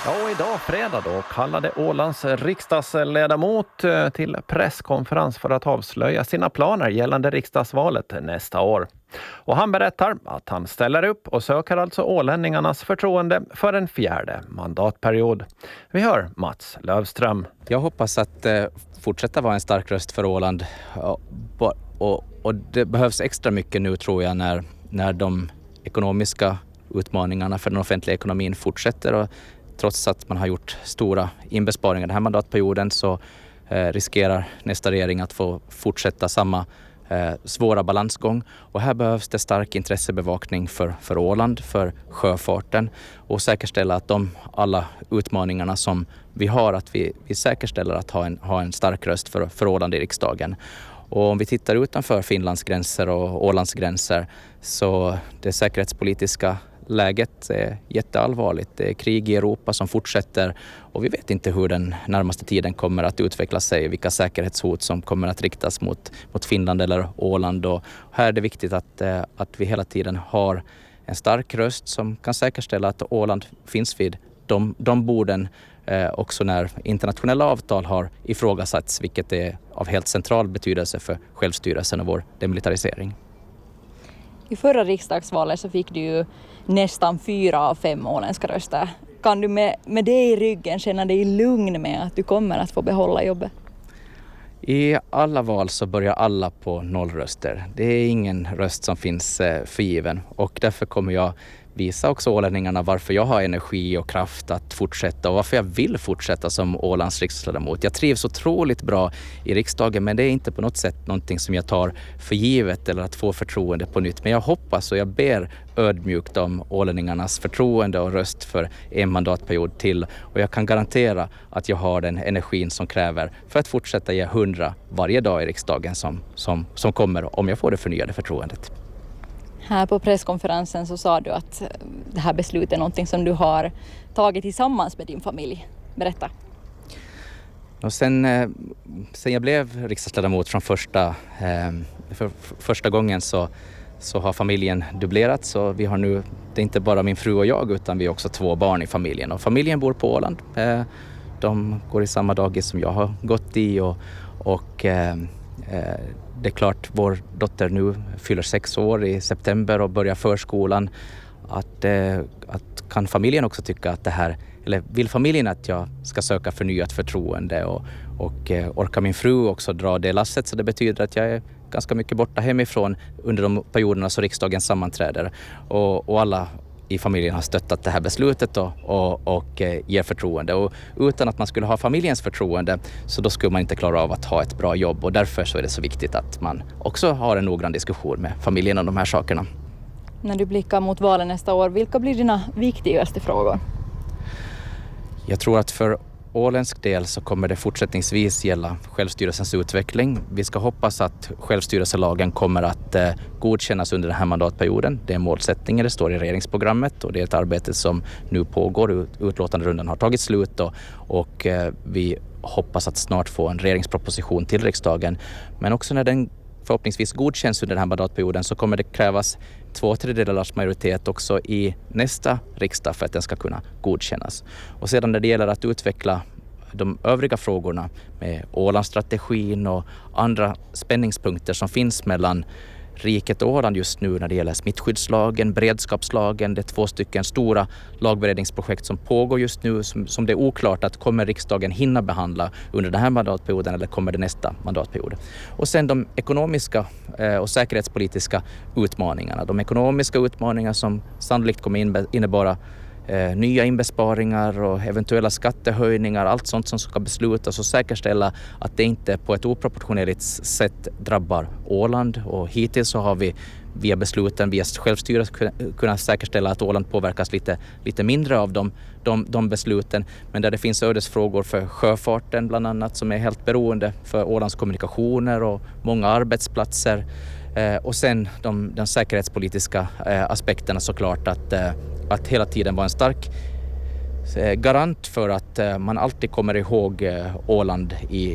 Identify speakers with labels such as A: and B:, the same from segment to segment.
A: Ja, och idag fredag då kallade Ålands riksdagsledamot till presskonferens för att avslöja sina planer gällande riksdagsvalet nästa år. Och han berättar att han ställer upp och söker alltså ålänningarnas förtroende för en 4:e mandatperiod. Vi hör Mats Lövström.
B: Jag hoppas att fortsätta vara en stark röst för Åland och det behövs extra mycket nu tror jag när de ekonomiska utmaningarna för den offentliga ekonomin fortsätter och trots att man har gjort stora inbesparingar den här mandatperioden så riskerar nästa regering att få fortsätta samma svåra balansgång. Och här behövs det stark intressebevakning för Åland, för sjöfarten och säkerställa att alla utmaningarna som vi har, att vi säkerställer att ha en stark röst för Åland i riksdagen. Och om vi tittar utanför Finlands gränser och Ålands gränser så det säkerhetspolitiska läget är jätteallvarligt. Det är krig i Europa som fortsätter och vi vet inte hur den närmaste tiden kommer att utveckla sig, vilka säkerhetshot som kommer att riktas mot Finland eller Åland. Och här är det viktigt att vi hela tiden har en stark röst som kan säkerställa att Åland finns vid de borden också när internationella avtal har ifrågasatts, vilket är av helt central betydelse för självstyrelsen och vår demilitarisering.
C: I förra riksdagsvalet så fick du ju nästan 4 av 5 åländska röster. Kan du med det i ryggen känna dig lugn med att du kommer att få behålla jobbet?
B: I alla val så börjar alla på 0 röster. Det är ingen röst som finns förgiven och därför kommer jag visa också ålänningarna varför jag har energi och kraft att fortsätta och varför jag vill fortsätta som Ålands riksdagsledamot. Jag trivs otroligt bra i riksdagen men det är inte på något sätt någonting som jag tar för givet eller att få förtroende på nytt. Men jag hoppas och jag ber ödmjukt om ålänningarnas förtroende och röst för en mandatperiod till och jag kan garantera att jag har den energin som kräver för att fortsätta ge 100 varje dag i riksdagen som kommer om jag får det förnyade förtroendet.
C: Här på presskonferensen så sa du att det här beslutet är någonting som du har tagit tillsammans med din familj. Berätta.
B: Och sen jag blev riksdagsledamot från första gången så har familjen dubblerats. Så vi har nu, det är inte bara min fru och jag utan vi har också 2 barn i familjen. Och familjen bor på Åland. De går i samma dagis som jag har gått i och det är klart, vår dotter nu fyller 6 år i september och börjar förskolan. Att kan familjen också tycka att det här, eller vill familjen att jag ska söka förnyat förtroende och orkar min fru också dra det lasset så det betyder att jag är ganska mycket borta hemifrån under de perioderna så riksdagen sammanträder och alla i familjen har stöttat det här beslutet och ger förtroende. Och utan att man skulle ha familjens förtroende så då skulle man inte klara av att ha ett bra jobb och därför så är det så viktigt att man också har en noggrann diskussion med familjen om de här sakerna.
C: När du blickar mot valen nästa år, vilka blir dina viktigaste frågor?
B: Jag tror att för åländsk del så kommer det fortsättningsvis gälla självstyrelsens utveckling. Vi ska hoppas att självstyrelselagen kommer att godkännas under den här mandatperioden. Det är målsättningen, det står i regeringsprogrammet och det är ett arbete som nu pågår. Utlåtanderundan har tagit slut och vi hoppas att snart få en regeringsproposition till riksdagen. Men också när den förhoppningsvis godkänns under den här mandatperioden så kommer det krävas 2/3 majoritet också i nästa riksdag för att den ska kunna godkännas. Och sedan när det gäller att utveckla de övriga frågorna med Ålandsstrategin och andra spänningspunkter som finns mellan riket och Åland just nu när det gäller smittskyddslagen, beredskapslagen, det är 2 stycken stora lagberedningsprojekt som pågår just nu som det är oklart att kommer riksdagen hinna behandla under den här mandatperioden eller kommer det nästa mandatperiod. Och sen de ekonomiska och säkerhetspolitiska utmaningarna. De ekonomiska utmaningar som sannolikt kommer innebära nya inbesparingar och eventuella skattehöjningar, allt sånt som ska beslutas och säkerställa att det inte på ett oproportionerligt sätt drabbar Åland. Och hittills så har vi via besluten, via självstyret kunnat säkerställa att Åland påverkas lite mindre av de besluten. Men där det finns ödesfrågor för sjöfarten bland annat som är helt beroende för Ålands kommunikationer och många arbetsplatser. Och sen de säkerhetspolitiska aspekterna såklart att hela tiden vara en stark garant för att man alltid kommer ihåg Åland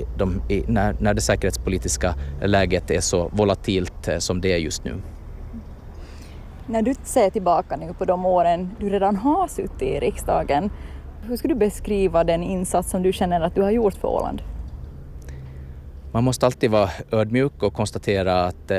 B: när det säkerhetspolitiska läget är så volatilt som det är just nu.
C: När du ser tillbaka nu på de åren du redan har suttit i riksdagen, Hur skulle du beskriva den insats som du känner att du har gjort för Åland?
B: Man måste alltid vara ödmjuk och konstatera att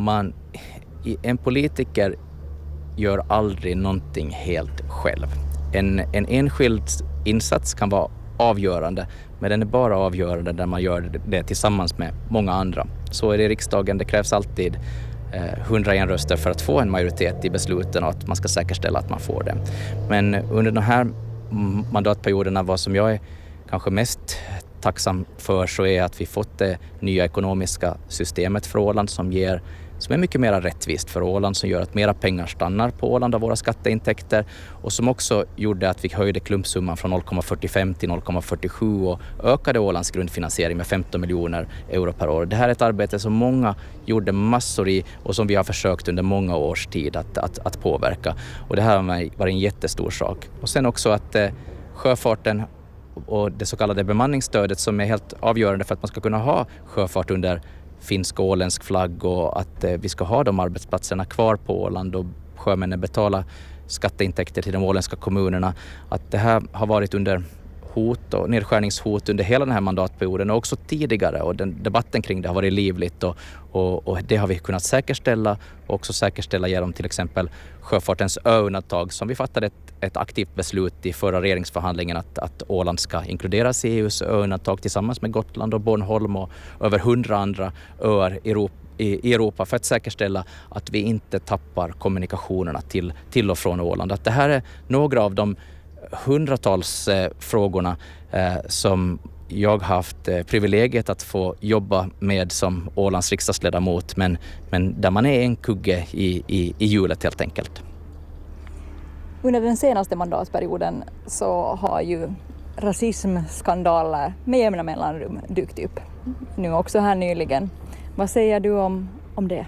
B: en politiker gör aldrig någonting helt själv. En enskild insats kan vara avgörande, men den är bara avgörande när man gör det tillsammans med många andra. Så är det i riksdagen, det krävs alltid 101 röster för att få en majoritet i besluten och att man ska säkerställa att man får det. Men under de här mandatperioderna, vad som jag är kanske mest tacksam för, så är att vi fått det nya ekonomiska systemet för Åland som är mycket mer rättvist för Åland, som gör att mera pengar stannar på Åland av våra skatteintäkter och som också gjorde att vi höjde klumpsumman från 0,45 till 0,47 och ökade Ålands grundfinansiering med 15 miljoner euro per år. Det här är ett arbete som många gjorde massor i och som vi har försökt under många års tid att påverka. Och det här har varit en jättestor sak. Och sen också att sjöfarten och det så kallade bemanningsstödet som är helt avgörande för att man ska kunna ha sjöfart under finsk och åländsk flagg och att vi ska ha de arbetsplatserna kvar på Åland och sjömännen betalar skatteintäkter till de åländska kommunerna. Att det här har varit under hot och nedskärningshot under hela den här mandatperioden och också tidigare, och den debatten kring det har varit livligt och det har vi kunnat säkerställa och också säkerställa genom till exempel sjöfartens öundantag som vi fattade ett aktivt beslut i förra regeringsförhandlingen att Åland ska inkluderas i EUs öundantag tillsammans med Gotland och Bornholm och över 100 andra öar i Europa för att säkerställa att vi inte tappar kommunikationerna till och från Åland. Att det här är några av de hundratals frågorna som jag har haft privilegiet att få jobba med som Ålands riksdagsledamot, men där man är en kugge i hjulet helt enkelt.
C: Under den senaste mandatperioden så har ju rasismskandaler med jämna mellanrum dykt upp. Nu också här nyligen. Vad säger du om det?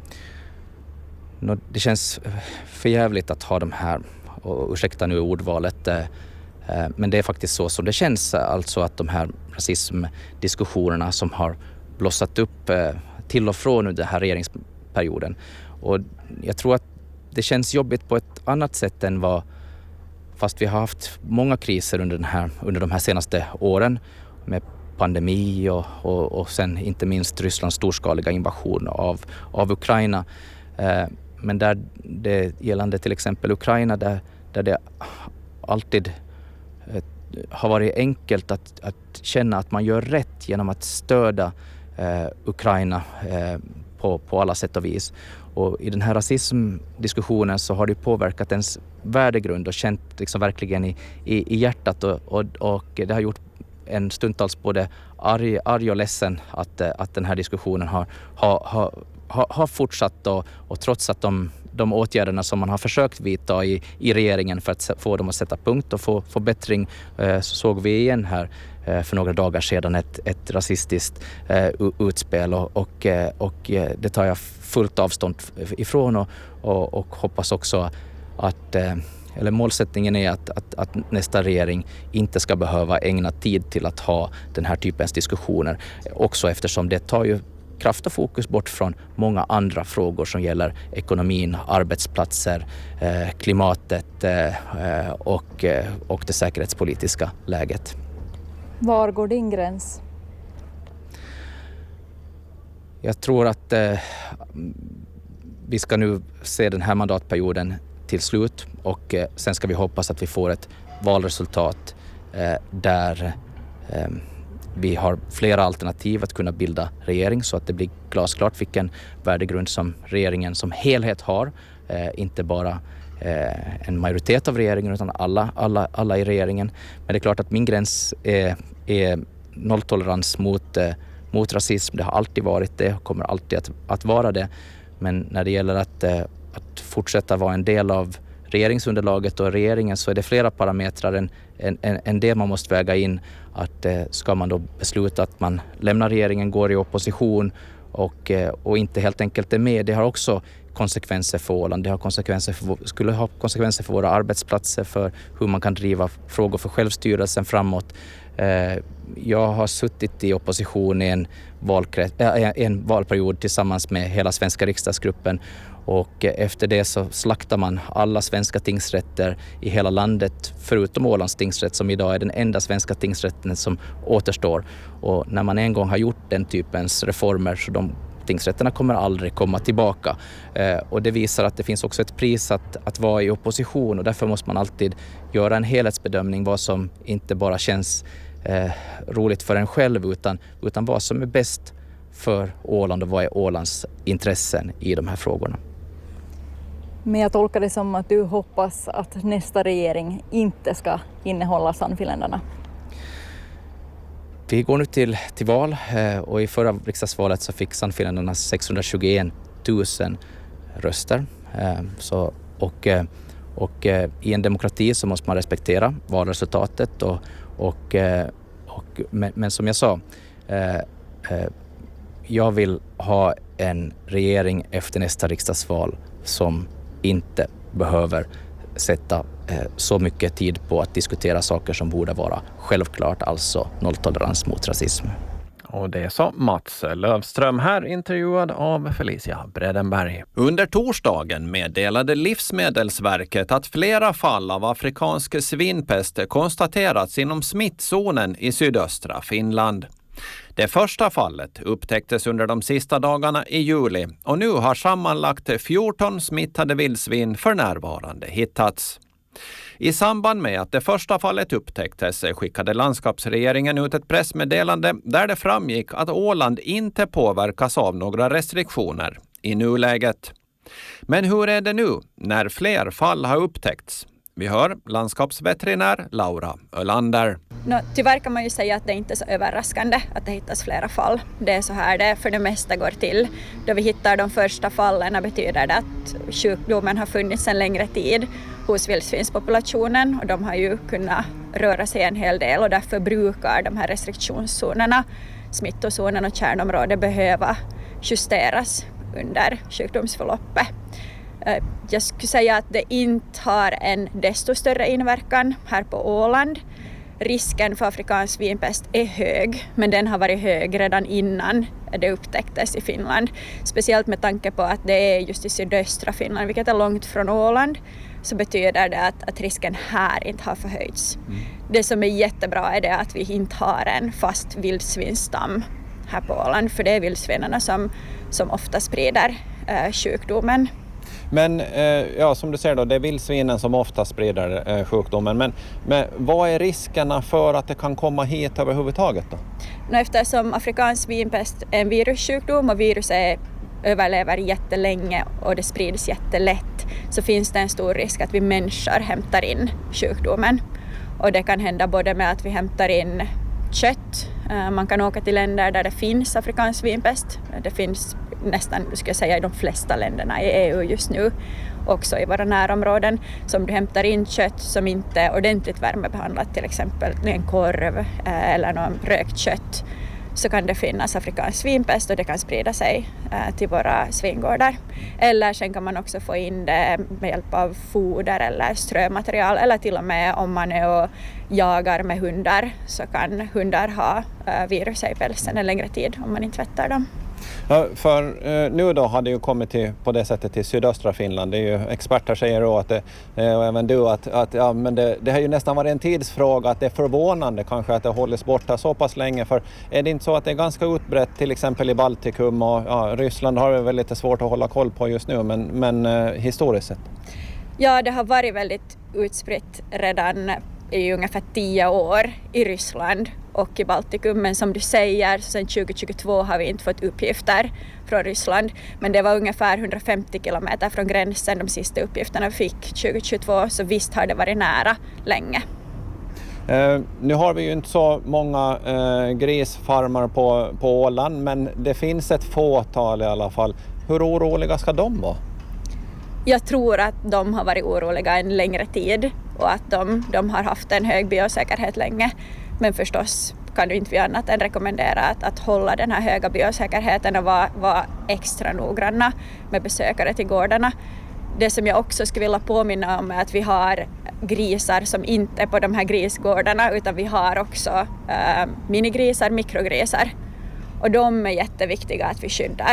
B: Det känns förjävligt att ha de här, och ursäkta nu ordvalet, men det är faktiskt så som det känns, alltså att de här rasismdiskussionerna som har blossat upp till och från under den här regeringsperioden. Och jag tror att det känns jobbigt på ett annat sätt än fast vi har haft många kriser under de här senaste åren med pandemi och sen inte minst Rysslands storskaliga invasion av Ukraina. Men där det gällande till exempel Ukraina där det alltid har varit enkelt att känna att man gör rätt genom att stödja Ukraina på alla sätt och vis. Och i den här rasismdiskussionen så har det påverkat ens värdegrund och känt liksom verkligen i hjärtat och det har gjort en stundtals både arg och ledsen att den här diskussionen har fortsatt och trots att de åtgärderna som man har försökt vidta i regeringen för att få dem att sätta punkt och få bättring, så såg vi igen här för några dagar sedan ett rasistiskt utspel och det tar jag fullt avstånd ifrån och hoppas också eller målsättningen är att nästa regering inte ska behöva ägna tid till att ha den här typens diskussioner, också eftersom det tar ju kraft och fokus bort från många andra frågor som gäller ekonomin, arbetsplatser, klimatet och det säkerhetspolitiska läget.
C: Var går din gräns?
B: Jag tror att vi ska nu se den här mandatperioden till slut och sen ska vi hoppas att vi får ett valresultat där vi har flera alternativ att kunna bilda regering så att det blir glasklart vilken värdegrund som regeringen som helhet har. Inte bara en majoritet av regeringen utan alla i regeringen. Men det är klart att min gräns är nolltolerans mot rasism. Det har alltid varit det och kommer alltid att vara det. Men när det gäller att fortsätta vara en del av regeringsunderlaget och regeringen så är det flera parametrar en del man måste väga in. Att ska man då besluta att man lämnar regeringen, går i opposition och inte helt enkelt är med, det har också konsekvenser för Åland. Det har skulle ha konsekvenser för våra arbetsplatser, för hur man kan driva frågor för självstyrelsen framåt. Jag har suttit i opposition i en valperiod tillsammans med hela svenska riksdagsgruppen Och efter det så slaktar man alla svenska tingsrätter i hela landet förutom Ålands tingsrätt som idag är den enda svenska tingsrätten som återstår. Och när man en gång har gjort den typens reformer så de tingsrätterna kommer aldrig komma tillbaka. Och det visar att det finns också ett pris att vara i opposition och därför måste man alltid göra en helhetsbedömning vad som inte bara känns roligt för en själv utan vad som är bäst för Åland och vad är Ålands intressen i de här frågorna.
C: Men jag tolkar det som att du hoppas att nästa regering inte ska innehålla Sannfinländarna. Vi
B: går nu till val och i förra riksdagsvalet så fick Sannfinländarna 621 000 röster. Och i en demokrati så måste man respektera valresultatet. Men som jag sa, jag vill ha en regering efter nästa riksdagsval som inte behöver sätta så mycket tid på att diskutera saker som borde vara självklart, alltså nolltolerans mot rasism.
A: Och det sa Mats Lövström, här intervjuad av Felicia Bredenberg. Under torsdagen meddelade Livsmedelsverket att flera fall av afrikansk svinpest konstaterats inom smittzonen i sydöstra Finland. Det första fallet upptäcktes under de sista dagarna i juli och nu har sammanlagt 14 smittade vildsvin för närvarande hittats. I samband med att det första fallet upptäcktes skickade landskapsregeringen ut ett pressmeddelande där det framgick att Åland inte påverkas av några restriktioner i nuläget. Men hur är det nu när fler fall har upptäckts? Vi hör landskapsveterinär Laura Ölander.
D: Tyvärr kan man ju säga att det inte är så överraskande att det hittas flera fall. Det är så här det för det mesta går till. Då vi hittar de första fallen betyder det att sjukdomen har funnits en längre tid hos vildsvinspopulationen och de har ju kunnat röra sig en hel del och därför brukar de här restriktionszonerna, smittozonen och kärnområdet behöva justeras under sjukdomsförloppet. Jag skulle säga att det inte har en desto större inverkan här på Åland. Risken för afrikansk svinpest är hög, men den har varit hög redan innan det upptäcktes i Finland. Speciellt med tanke på att det är just i sydöstra Finland, vilket är långt från Åland, så betyder det att risken här inte har förhöjts. Det som är jättebra är det att vi inte har en fast vildsvinsstam här på Åland, för det är vildsvinarna som ofta sprider sjukdomen.
A: Men som du ser då, det är vildsvinen som ofta sprider sjukdomen. Men vad är riskerna för att det kan komma hit överhuvudtaget då?
D: Eftersom afrikansk svinpest är en virussjukdom och viruset överlever jättelänge och det sprids jättelätt, så finns det en stor risk att vi människor hämtar in sjukdomen. Och det kan hända både med att vi hämtar in kött. Man kan åka till länder där det finns afrikansk svinpest. Det finns nästan, ska jag säga, i de flesta länderna i EU just nu, också i våra närområden. Som du hämtar in kött som inte är ordentligt värmebehandlat, till exempel en korv eller någon rökt kött, så kan det finnas afrikansk svinpest och det kan sprida sig till våra svingårdar. Eller sen kan man också få in det med hjälp av foder eller strömaterial, eller till och med om man är och jagar med hundar så kan hundar ha viruset i pälsen en längre tid om man inte tvättar dem.
A: Ja, för nu då har det ju kommit på det sättet till sydöstra Finland. Det är ju, experter säger då att och även du att ja, men det har ju nästan varit en tidsfråga, att det är förvånande kanske att det hålls borta så pass länge. För är det inte så att det är ganska utbrett till exempel i Baltikum och Ryssland har det väl lite svårt att hålla koll på just nu, men historiskt sett?
D: Ja, det har varit väldigt utspritt redan i ungefär 10 år i Ryssland och i Baltikum, men som du säger, så sedan 2022 har vi inte fått uppgifter från Ryssland, men det var ungefär 150 kilometer från gränsen de sista uppgifterna vi fick 2022, så visst har det varit nära länge.
A: Nu har vi ju inte så många grisfarmar på Åland, men det finns ett fåtal i alla fall. Hur oroliga ska de vara?
D: Jag tror att de har varit oroliga en längre tid och att de har haft en hög biosäkerhet länge. Men förstås kan du inte vi annat än rekommendera att hålla den här höga biosäkerheten och vara extra noggranna med besökare till gårdarna. Det som jag också skulle vilja påminna om är att vi har grisar som inte är på de här grisgårdarna, utan vi har också minigrisar, mikrogrisar. Och de är jätteviktiga att vi skyddar.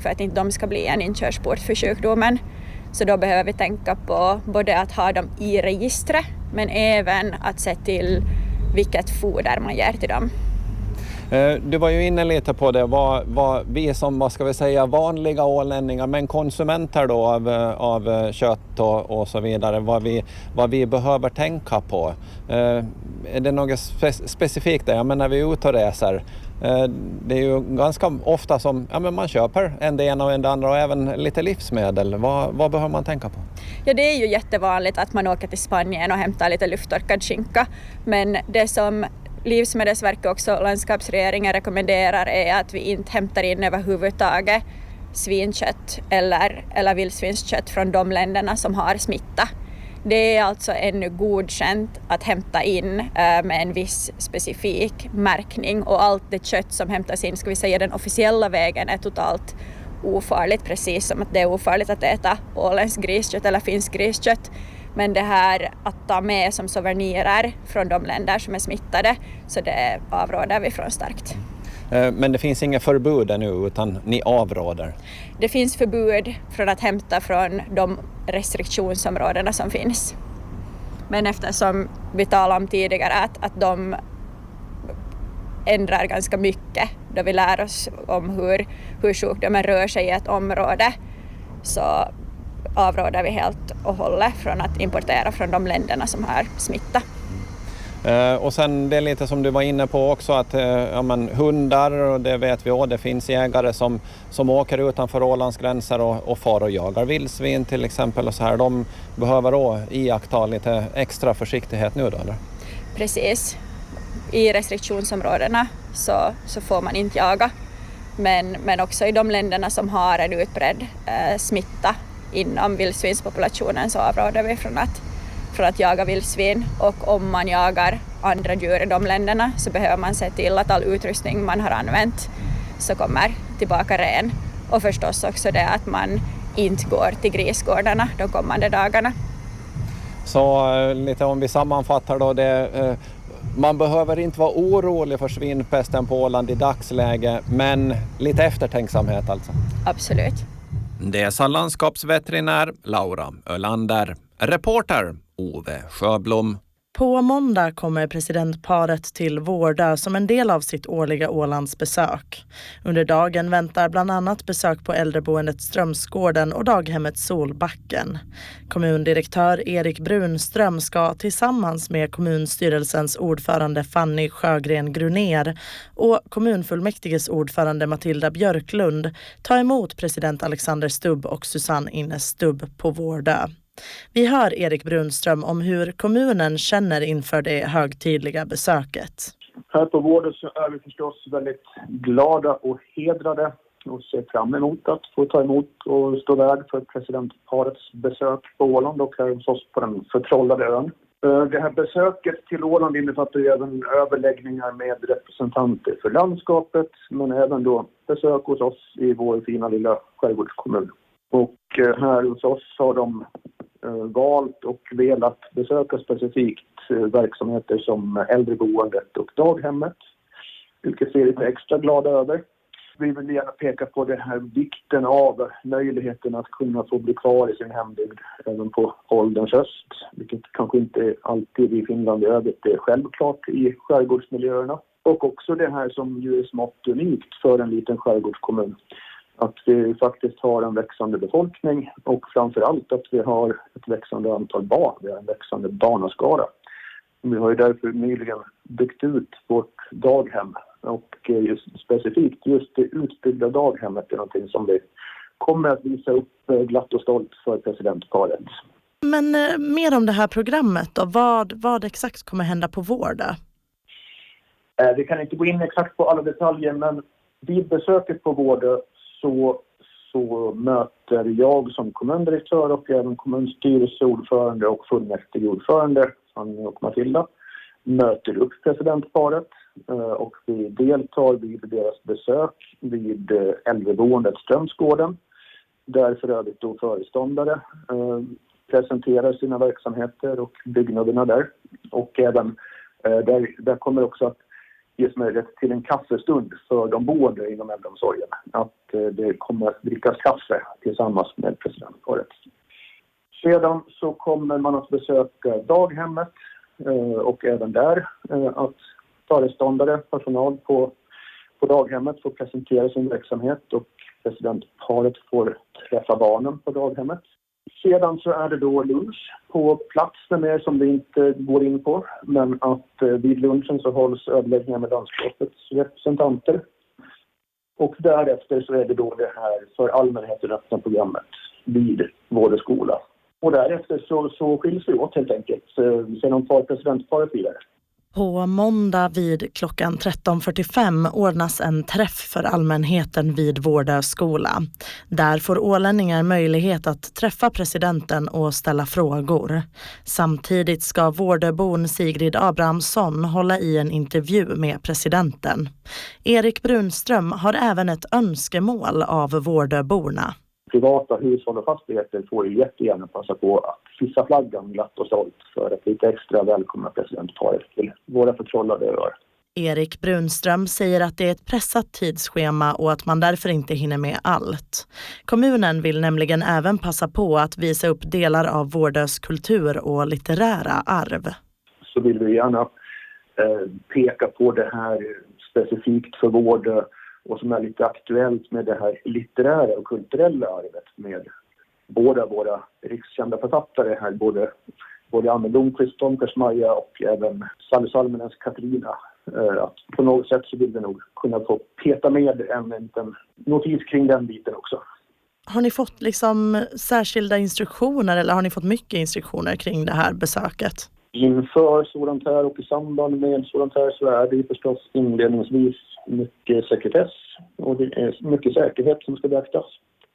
D: för att inte de ska bli en inkörsport för sjukdomen. Så då behöver vi tänka på både att ha dem i registret men även att se till vilket foder man ger till dem.
A: Du var ju inne lite på det, vad vi som, vad ska vi säga, vanliga ålänningar men konsumenter då av kött och så vidare, vad vi behöver tänka på. Är det något specifikt där? Men när vi är ute och reser, det är ju ganska ofta som men man köper en det ena och en det andra och även lite livsmedel. Vad behöver man tänka på?
D: Ja, det är ju jättevanligt att man åker till Spanien och hämtar lite lufttorkad skinka, men det som Livsmedelsverket och också landskapsregeringen rekommenderar är att vi inte hämtar in överhuvudtaget svinkött eller vildsvinskött från de länderna som har smitta. Det är alltså ännu godkänt att hämta in med en viss specifik märkning, och allt det kött som hämtas in, ska vi säga den officiella vägen, är totalt ofarligt, precis som att det är ofarligt att äta åländsk griskött eller finsk griskött. Men det här att ta med som souvenirer från de länder som är smittade, så det avråder vi från starkt.
A: Men det finns inga förbud ännu utan ni avråder?
D: Det finns förbud från att hämta från de restriktionsområdena som finns. Men eftersom vi talade om tidigare att de ändrar ganska mycket då vi lär oss om hur sjukdomen rör sig i ett område, så avråder vi helt och hållet från att importera från de länderna som har smitta.
A: Och sen det är lite som du var inne på också, att hundar, och det vet vi också, det finns jägare som åker utanför Ålands gränser och far och jagar vildsvin till exempel och så här. De behöver då iaktta lite extra försiktighet nu då, eller?
D: Precis. I restriktionsområdena så får man inte jaga, men också i de länderna som har en utbredd smitta inom vildsvinspopulationen så avråder vi från att jaga vildsvin, och om man jagar andra djur i de länderna så behöver man se till att all utrustning man har använt så kommer tillbaka ren, och förstås också det att man inte går till grisgårdarna de kommande dagarna.
A: Så lite om vi sammanfattar då det, man behöver inte vara orolig för svinpesten på Åland i dagsläge, men lite eftertänksamhet alltså.
D: Absolut.
A: Det sa landskapsveterinär Laura Ölander. Reporter Ove Sjöblom.
E: På måndag kommer presidentparet till Vårdö som en del av sitt årliga Ålandsbesök. Under dagen väntar bland annat besök på äldreboendet Strömsgården och daghemmet Solbacken. Kommundirektör Erik Brunström ska tillsammans med kommunstyrelsens ordförande Fanny Sjögren Gruner och kommunfullmäktiges ordförande Matilda Björklund ta emot president Alexander Stubb och Susanne Ines Stubb på Vårdö. Vi hör Erik Brunström om hur kommunen känner inför det högtidliga besöket.
F: Här på Vårdö så är vi förstås väldigt glada och hedrade och ser fram emot att få ta emot och stå värd för presidentparets besök på Åland och här hos oss på den förtrollade ön. Det här besöket till Åland innefattar ju även överläggningar med representanter för landskapet, men även då besök hos oss i vår fina lilla skärgårdskommun. Och här hos oss har de valt och velat besöka specifikt verksamheter som äldreboendet och daghemmet, vilket vi är lite extra glada över. Vi vill gärna peka på det här vikten av möjligheten att kunna få bli kvar i sin hembygd även på ålderns höst, vilket kanske inte alltid i Finland i övrigt är självklart i skärgårdsmiljöerna. Och också det här som ju är smått unikt för en liten skärgårdskommun. Att vi faktiskt har en växande befolkning och framförallt att vi har ett växande antal barn. Vi har en växande barnaskara. Vi har ju därför nyligen byggt ut vårt daghem, och specifikt just det utbyggda daghemmet är någonting som vi kommer att visa upp glatt och stolt för presidentparet.
E: Men mer om det här programmet då. Vad exakt kommer hända på Vårdö?
F: Vi kan inte gå in exakt på alla detaljer, men vid besöket på Vårdö så möter jag som kommundirektör och även kommunstyrelseordförande och fullmäktigeordförande Fanny och Matilda möter upp presidentparet, och vi deltar vid deras besök vid äldreboendet Strömsgården, där för övrigt då föreståndare presenterar sina verksamheter och byggnaderna där. Och även där kommer också att ges möjlighet till en kaffestund för de boende inom äldreomsorgen. Att det kommer att drickas kaffe tillsammans med presidentparet. Sedan så kommer man att besöka daghemmet och även där att föreståndare, personal på daghemmet får presentera sin verksamhet och presidentparet får träffa barnen på daghemmet. Sedan så är det då lunch på platsen mer som vi inte går in på, men att vid lunchen så hålls överläggningar med landskapets representanter. Och därefter så är det då det här för allmänheten öppna programmet vid Vård och skola. Och därefter så skiljs vi åt helt enkelt. Sedan tar presidentparet vidare.
E: På måndag vid klockan 13.45 ordnas en träff för allmänheten vid Vårdö skola. Där får ålänningar möjlighet att träffa presidenten och ställa frågor. Samtidigt ska Vårdöbon Sigrid Abrahamsson hålla i en intervju med presidenten. Erik Brunström har även ett önskemål av Vårdöborna.
F: Privata hushåll och fastigheter får ju jättegärna passa på att hissa flaggan glatt och stolt för att lite extra välkomna presidentparet till våra förtrollade öar.
E: Erik Brunström säger att det är ett pressat tidsschema och att man därför inte hinner med allt. Kommunen vill nämligen även passa på att visa upp delar av Vårdös kultur och litterära arv.
F: Så vill vi gärna peka på det här specifikt för Vårdö och som är lite aktuellt med det här litterära och kulturella arvet med båda våra rikskända författare här, både Anne Blomqvist, Tom Kersmaja och även Sally Salmenens Katarina. Att på något sätt så vill vi nog kunna få peta med en liten notis kring den biten också.
E: Har ni fått liksom särskilda instruktioner eller har ni fått mycket instruktioner kring det här besöket?
F: Inför sådant här och i samband med sådant här så är det förstås inledningsvis mycket sekretess och det är mycket säkerhet som ska beaktas.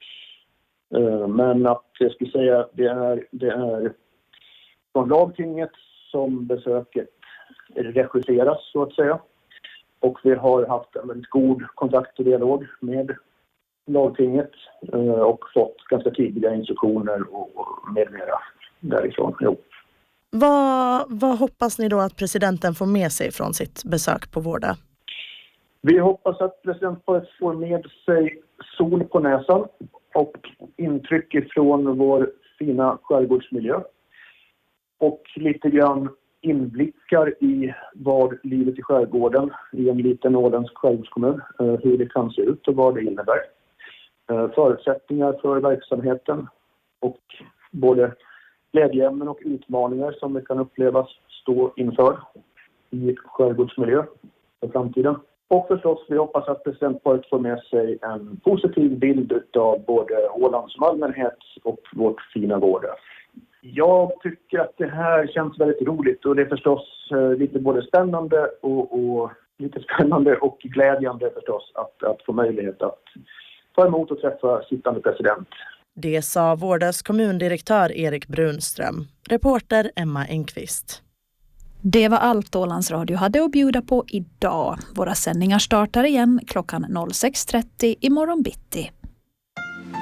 F: Men att jag skulle säga det är från lagtinget som besöket regisseras så att säga. Och vi har haft en väldigt god kontakt och dialog med lagtinget och fått ganska tydliga instruktioner och med mera därifrån. Jo.
E: Vad hoppas ni då att presidenten får med sig från sitt besök på Vårdö?
F: Vi hoppas att presidentparet får med sig sol på näsan och intryck ifrån vår fina skärgårdsmiljö. Och lite grann inblickar i vad livet i skärgården i en liten åländsk skärgårdskommun, hur det kan se ut och vad det innebär. Förutsättningar för verksamheten och både glädjeämnen och utmaningar som vi kan upplevas stå inför i skärgårdsmiljö för framtiden. Och förstås, vi hoppas att presidentparet får med sig en positiv bild av både Åland som allmänhet och vårt fina Vårdö. Jag tycker att det här känns väldigt roligt och det är förstås lite både spännande och glädjande förstås att få möjlighet att ta emot och träffa sittande president.
E: Det sa Vårdös kommundirektör Erik Brunström. Reporter Emma Engqvist.
G: Det var allt Ålands Radio hade att bjuda på idag. Våra sändningar startar igen klockan 06.30 imorgon bitti.